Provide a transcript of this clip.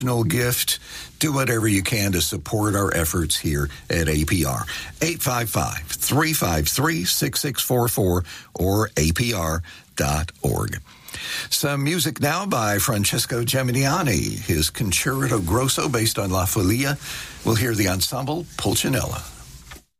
gift, do whatever you can to support our efforts here at APR. 855-353-6644 or apr.org. Some music now by Francesco Geminiani, his Concerto Grosso based on La Folia. We'll hear the ensemble Pulcinella.